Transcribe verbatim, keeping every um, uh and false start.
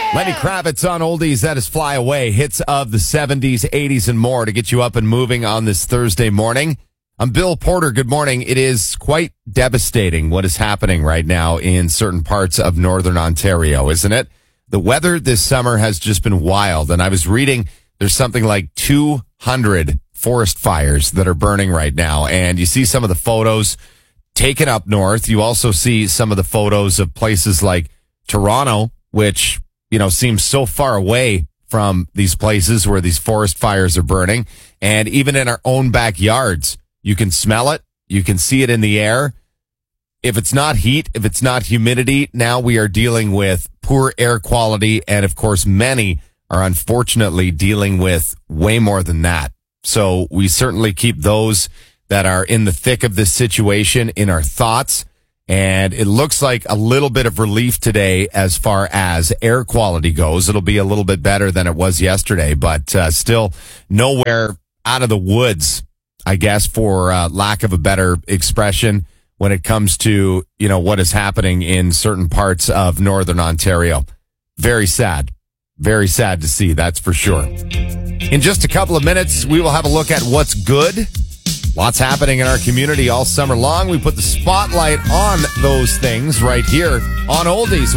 Lenny Kravitz on Oldies. That is Fly Away. Hits of the seventies, eighties, and more to get you up and moving on this Thursday morning. I'm Bill Porter. Good morning. It is quite devastating what is happening right now in certain parts of northern Ontario, isn't it? The weather this summer has just been wild. And I was reading there's something like two hundred forest fires that are burning right now. And you see some of the photos taken up north. You also see some of the photos of places like Toronto, which, you know, seems so far away from these places where these forest fires are burning. And even in our own backyards, you can smell it. You can see it in the air. If it's not heat, if it's not humidity, now we are dealing with poor air quality. And of course, many are unfortunately dealing with way more than that. So we certainly keep those that are in the thick of this situation in our thoughts. And it looks like a little bit of relief today as far as air quality goes. It'll be a little bit better than it was yesterday, but uh, still nowhere out of the woods, I guess, for uh, lack of a better expression, when it comes to, you know, what is happening in certain parts of northern Ontario. Very sad. Very sad to see, that's for sure. In just a couple of minutes, we will have a look at what's good. Lots happening in our community all summer long. We put the spotlight on those things right here on Oldies.